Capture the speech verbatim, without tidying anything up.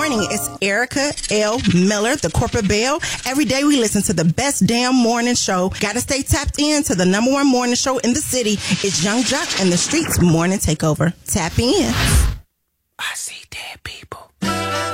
morning. It's Erica L. Miller, the Corporate Belle. Every day we listen to the best damn morning show. Gotta stay tapped in to the number one morning show in the city. It's Young Jock and the Streets Morning Takeover. Tap in. I see dead people.